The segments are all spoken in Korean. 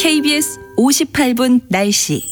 KBS 58분 날씨.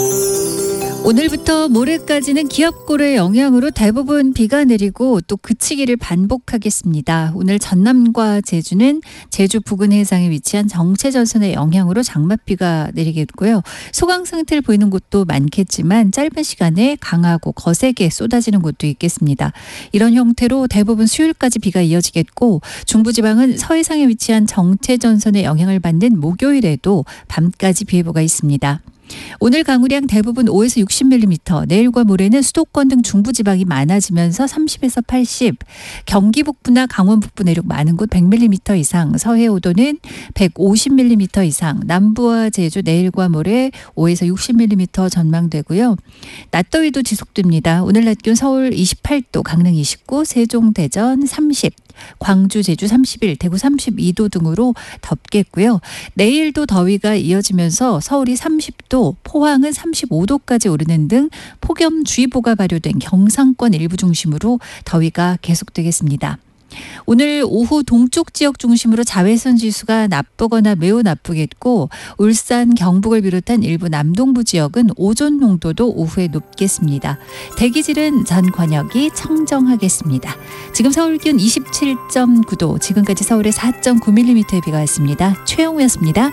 오늘부터 모레까지는 기압골의 영향으로 대부분 비가 내리고 또 그치기를 반복하겠습니다. 오늘 전남과 제주는 제주 부근 해상에 위치한 정체전선의 영향으로 장맛비가 내리겠고요. 소강 상태를 보이는 곳도 많겠지만 짧은 시간에 강하고 거세게 쏟아지는 곳도 있겠습니다. 이런 형태로 대부분 수요일까지 비가 이어지겠고 중부지방은 서해상에 위치한 정체전선의 영향을 받는 목요일에도 밤까지 비 예보가 있습니다. 오늘 강우량 대부분 5에서 60mm, 내일과 모레는 수도권 등 중부지방이 많아지면서 30에서 80, 경기 북부나 강원 북부 내륙 많은 곳 100mm 이상, 서해 5도는 150mm 이상, 남부와 제주 내일과 모레 5에서 60mm 전망되고요. 낮더위도 지속됩니다. 오늘 낮 기온 서울 28도, 강릉 29, 세종, 대전 30, 광주, 제주 31, 대구 32도 등으로 덥겠고요. 내일도 더위가 이어지면서 서울이 30도, 포항은 35도까지 오르는 등 폭염주의보가 발효된 경상권 일부 중심으로 더위가 계속되겠습니다. 오늘 오후 동쪽 지역 중심으로 자외선 지수가 나쁘거나 매우 나쁘겠고 울산, 경북을 비롯한 일부 남동부 지역은 오존 농도도 오후에 높겠습니다. 대기질은 전 권역이 청정하겠습니다. 지금 서울 기온 27.9도, 지금까지 서울에 4.9mm의 비가 왔습니다. 최영우였습니다.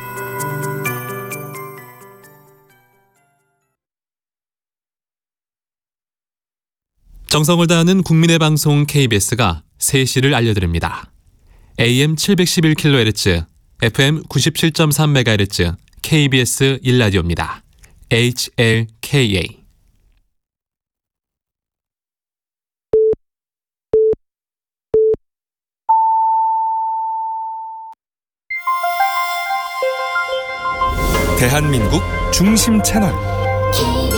정성을 다하는 국민의 방송 KBS가 3시를 알려드립니다. AM 711kHz, FM 97.3MHz, KBS 1라디오입니다. HLKA. 대한민국 중심 채널